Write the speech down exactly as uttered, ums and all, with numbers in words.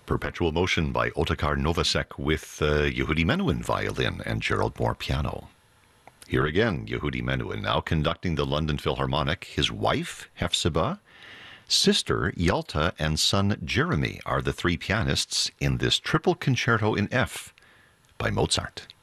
Perpetual Motion by Otakar Novosek with uh, Yehudi Menuhin violin and Gerald Moore piano. Here again, Yehudi Menuhin, now conducting the London Philharmonic. His wife, Hefzibah, sister, Yalta, and son, Jeremy, are the three pianists in this triple concerto in F by Mozart.